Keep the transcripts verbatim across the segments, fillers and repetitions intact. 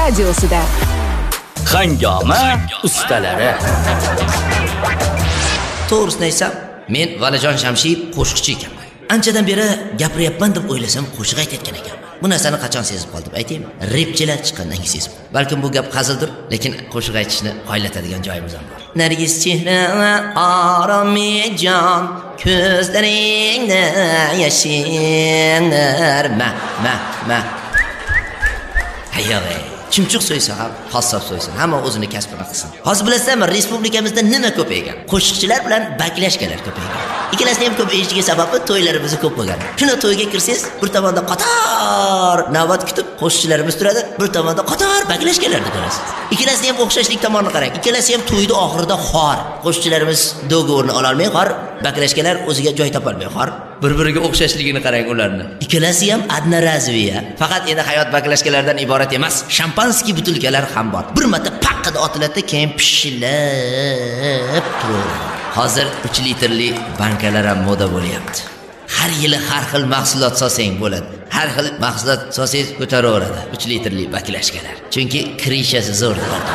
radiosida. Hangoma ustalari. To'g'risini aytsam, men Valijon Shamshiyev qo'shiqchi ekanman. Anchadan beri gapiryapman deb o'ylasam, qo'shiq aytayotgan ekanman. Bu narsani qachon sezib qoldim, aytaymi? Repchilar chiqqandan keyin sezib. Balkim bu gap hazildir, lekin qo'shiq aytishni qoyillatadigan joyimiz ham bor. Nargiz chehra oromijon, ko'zlaringda yashinar ma ma ma. Hayyoy, chumchuq so'ysa ham, qassob so'ysin, hamma o'zini kasbini qilsin. Hozir bilasizmi, respublikamizda nima ko'paygan? Qo'shiqchilar bilan baklashkalar ko'paygan. Ikkalasining ham ko'payishiga sababi to'ylarimiz ko'p bo'lgan. Shuna to'yga kirsangiz, bir tomonda qator navbat kutib qo'shiqchilarimiz turadi, bir tomonda qator baklashkalarni ko'rasiz. Ikkalasining ham o'xshashlik tomonini qarang. Ikkalasi ham to'yda oxirida xor. Qo'shiqchilarimiz dogovorni ola olmay xor, baklashkalar o'ziga joy topa olmay xor. Bir-biriga o'xshashligini qarang ularni. Ikkalasi ham adnorazviya. Faqat endi hayot baklashkalardan iborat emas, shampanskiy butilkalar ham bor. Bir marta paqqada otiladi, keyin pishillab turadi. Hozir uch litrli bankalar ham moda bo'lyapti. Har yili har xil mahsulot solsang bo'ladi. Har xil mahsulot solsangiz ko'taraveradi uch litrli baklashkalar. Chunki kirishasi zo'r.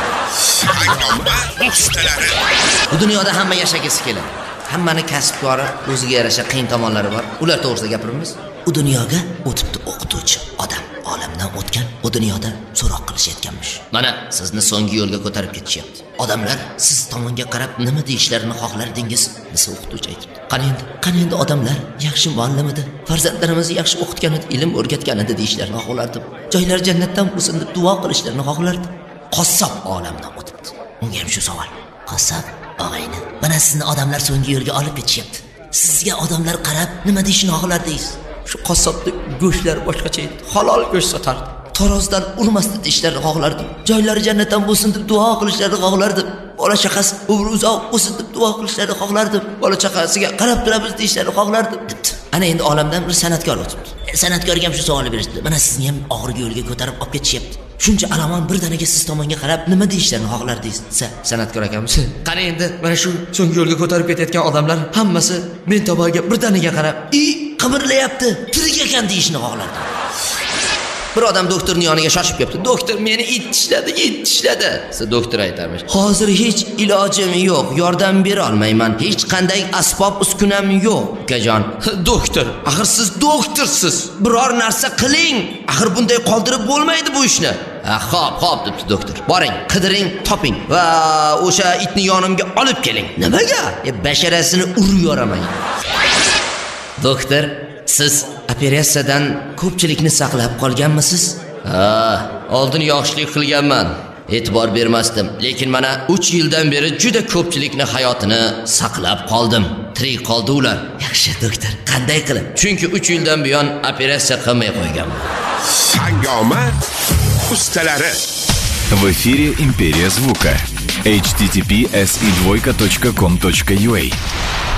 Bu dunyoda hamma yashagisi keladi. Hammani kasbkori, o'ziga yarasha qiyin tomonlari bor. Ular to'g'risida gapiramiz. U dunyoga o'tibdi o'qituvchi odam, olamdan o'tgan, u dunyoda so'roq qilishayotganmish. Mana sizni so'nggi yo'lga ko'tarib ketishyapti. Odamlar siz tomonga qarab nima deyishlarini xohlardingiz, desa o'qituvchi aytibdi. Qani endi, qani endi odamlar yaxshi muallim edi, farzandlarimizni yaxshi o'qitgan edi, ilm o'rgatgan edi deyishlarini xohlardim. Joylar jannatdan bo'lsin deb duo qilishlarini xohlardim. Qassob olamdan o'tibdi. Unga ham shu savol. Qassob og'ayni, mana sizni odamlar so'nggi yo'lga olib ketishyapti. Sizga odamlar qarab nima deyishni xohlardingiz? Shu qassobda go'shtlar boshqacha edi. Halol go'sht sotardi. Tarozdan urmasdi deyishlarini xohlardim. Joylari jannatdan bo'lsin deb duo qilishlarini xohlardim. Bola chaqasi umri uzoq bo'lsin deb duo qilishlarini xohlardim. Bola chaqasiga qarab turamiz deyishlarini xohlardim. Debdi. Ana endi olamdan bir san'atkor o'tibdi. San'atkorga ham shu savolni berishdi. Mana sizni ham oxirgi yo'lga ko'tarib olib ketishyapti. Shuncha alamon birdaniga siz tomonga qarab nima deyishlarini xohlardingiz? Desa, san'atkor akamiz, qani endi mana shu so'nggi yo'lga ko'tarib ketayotgan odamlar hammasi men tomonga birdaniga qarab, "I, qimirlayapti, tirik ekan" deyishni xohlardi. Bir odam doktorning yoniga shoshib kelibdi. "Doktor, meni it tishladi, it tishladi." Siz doktor aytarmish. "Hozir hech ilojim yo'q, yordam bera olmayman. Hech qanday asbob uskunam yo'q, ukajon." "Doktor, axir siz doktorsiz. Biror narsa qiling. Axir bunday qoldirib bo'lmaydi bu ishni." "Ha, xo'p, xo'p" debdi doktor. "Boring, qidiring, toping va o'sha itni yonimga olib keling." "Nimaga?" "E, basharasini urib yoraman." "Doktor, siz operatsiyadan ko'pchilikni saqlab qolganmisiz?" "Ha, oldin yaxshilik qilganman. E'tibor bermasdim, lekin mana uch yildan beri juda ko'pchilikni hayotini saqlab qoldim. Tirik qoldi ular." "Yaxshi, doktor, qanday qilib?" "Chunki uch yildan buyon operatsiya qilmay qo'yganman." Hangoma ustalari. В эфире Империя звука. эйч ти ти пи эс и двойка точка ком точка ю а